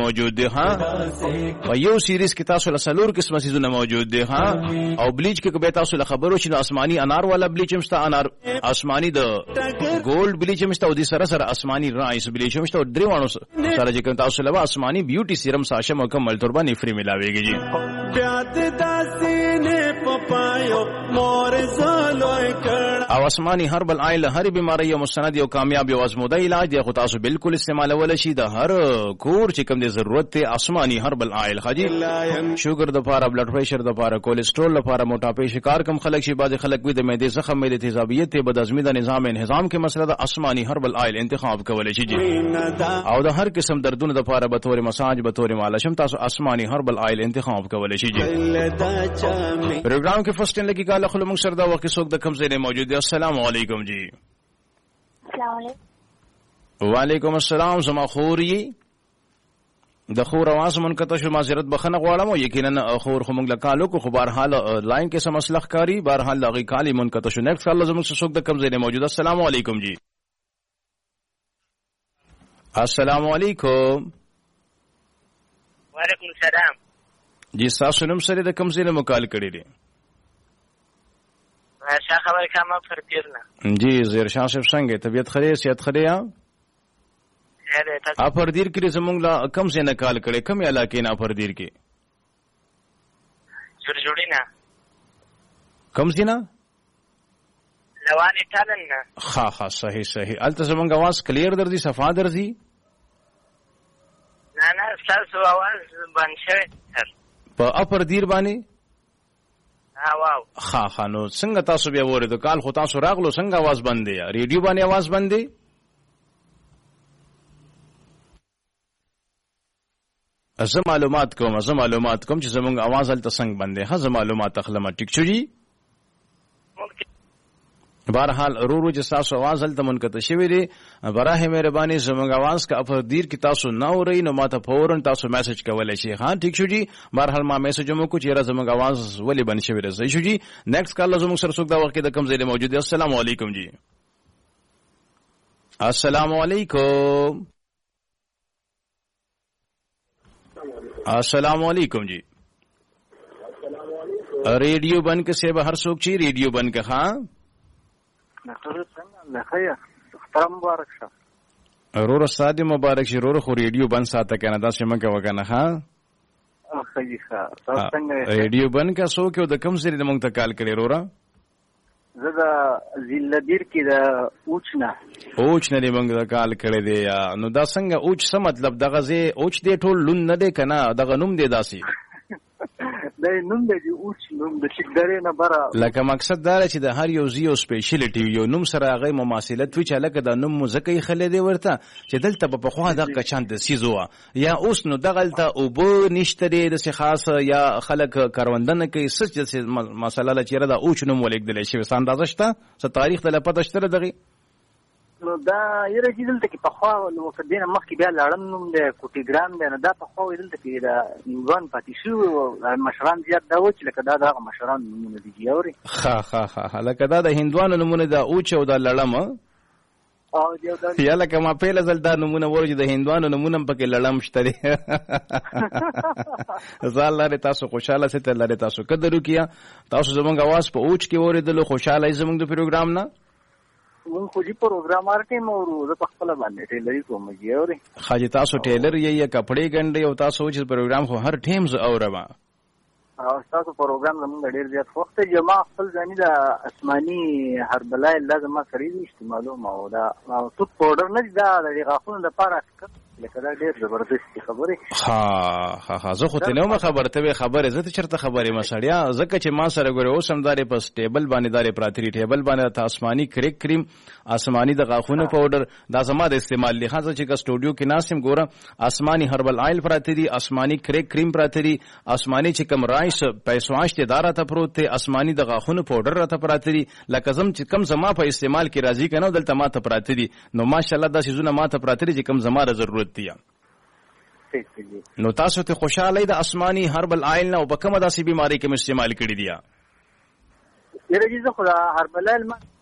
موجود دي ها په یو سیریز کې تاسو له سلور قسمه سيزونه موجود دي ها او بلیچ کې به تاسو له خبرو چې آسماني انار والا بلیچ مشته انار آسماني د ګولډ بلیچ مشته او د سره سره آسماني رایس بلیچ مشته او درې وانو سره چې تاسو له آسماني بیوټي سیرم ساشه مکمل تور باندې فری ملاويږي جی او آسماني هربل آیل هر بیماری او مستند او کامیاب او ازموده علاج دی خو تاسو بالکل استعمالول شي د هر کور چې کوم د ضرورت ته آسماني هربل آیل خاجي شوګر د لپاره بلډ پريشر د لپاره کولیسټرول لپاره موټاپې شکار کم خلک شي بعض خلک وي د معدې زخم معدې تیزابیت ته بد هضمي د نظام انهضام کې مسله د آسماني هربل آیل انتخاب کولای شي او د هر قسم دردونو د لپاره به تور مساج به تور مالشم تاسو آسماني هربل آیل انتخاب کولای شي پروګرام کې فرست لګي کاله خلک موږ سره دا وخت څوک د کم ځای موجود دي السلام علیکم جی السلام علیکم وعلیکم السلام زما خوري د خور आवाज منقطع شو معذرت بخنه غواړم او یقینا خور خو موږ له کالو کو خبر حال لاین کې سم مسلخ کاری بهر حال لغی کالی منقطع شو نیکسټ الله زموږ څخه د کم ځای موجود السلام علیکم جی السلام علیکم وعلیکم السلام جی تاسو نوم سره د کم ځای مکال کړی دی شاه خبر کما فردیر نه جی زیر شاه صاحب څنګه طبیعت خره صحت خره یا افردیر کې زمونږ لا کم څه نه کال کړي کم علاقې نه افردیر کې جوړی نه کم څه نه لوانې ټالن نه ها صحیح الته زمونږ आवाज کلیر درځي صفا درځي نه تاسو आवाज باندې شوی په افردیر باندې واو ها نو څنګه تاسو بیا وره کال خو تاسو راغلو څنګه आवाज بند دی ریډیو باندې आवाज بند دی زه معلومات کوم چې زمونږ आवाज هلته څنګه بند دی زه معلومات اخلم ټیک شو جی بهرحال رو چې تاسو आवाज هلته منقطع شوی دی براه مهرباني زمونږ आवाज کا افردیر کی تاسو نه اورئ نو ماته فورن تاسو میسج کولای شئ ها ټیک شو جی بهرحال ما میسج مو کو چې را زمونږ आवाज ولې بند شوی دی شو جی نیکسټ کال زمونږ سره څوک دا وخت د کم ځای موجود دی السلام علیکم جی السلام علیکم السلام علیکم جی ریڈیو بند کے سے ہر سوک چی ریڈیو بند کے ہاں رور استاد مبارک شي رور خو ریډیو بند ساته کنه دا سیمه کې وکنه ها ریډیو بند کا سو کې د کم سری د مونږ ته کال کړي رورا زدا زیلدیر کې د اوچنه دی مونږ ته کال کړي دی نو دا څنګه اوچ څه مطلب دغه زه اوچ دی ټول لون نه دی کنه دغه نوم دی داسي دا نوم دی اوچ نوم د چګدارې نه بره لکه مقصد دا چې د هر یو زیو سپیشلیټي یو نوم سره هغه مماثلت وی چې لکه د نوم مزکه خلې دی ورته چې دلته په خو د کچان د سیزو یا اوس نو دغلته او بو نشته دی د خاص یا خلک کاروندنه کوي سچ مسله لچره د اوچ نوم ولیکدل شي اندازه شته څه تاریخ د لپاره شته دغه نو دا یره چې دلته کې په خوا نو کدینه مخکې بیا لاړم نوم د کوټیګرام دی نه دا په خوا دلته کې دا انګون پاتې شو مشران زیات دا و چې لکه دا د مشران نومونه دي یوري ها لکه دا د هندوانو نومونه دا اوچ او دا لړم او یا لکه ما په لزل دا نمونه ورجه د هندوانو نمونه پکې لړم شته زال لري تاسو خوشاله ستل لري تاسو قدر وکیا تاسو زمونږ आवाज په اوچ کې اوریدل خوشاله زمونږ د پروګرام نه مون خو دې پروګرام ارته مو زه په خپل باندې ټیلري کوم یوري خاجي تاسو ټیلر یې کپڑے ګنډي او تاسو چې پروګرام خو هر ټیم ز اورما او تاسو پروګرام زموږ ډیر زیات وخت جما خپل ځاني د آسماني هربلای لازم ما سړي استعمالو ما او دا تو پاوډر نه دا د غاښونو لپاره لکه دا ډیر زبردست خبره ها زه خو ته نو خبرته خبره زه ته چرته خبره مسړیا زکه چې ما سره ګوره اوسم دارې په ټیبل باندې دارې پراتری ټیبل باندې ته آسماني کریک کریم آسماني د غاښونو پاوډر دا زما د استعمال لخوا چې کا سټوډیو کې ناسم ګوره آسماني هربل آیل پراتری آسماني کریک کریم پراتری آسماني چې کم رایس پیسواش ته دارا ته پروت ته آسماني د غاښونو پاوډر راته پراتری لکه زم چې کم زما په استعمال کې راضی کنه دلته ما ته پراتری نو ماشاءالله دا سيزونه ما ته پراتری چې کم زما ضرورت دی نو تاسو ته خوشاله د آسماني هربل آیل نه او په کومه داسې بیماری کې استعمال کړی دی یره چې خو هربل آیل ما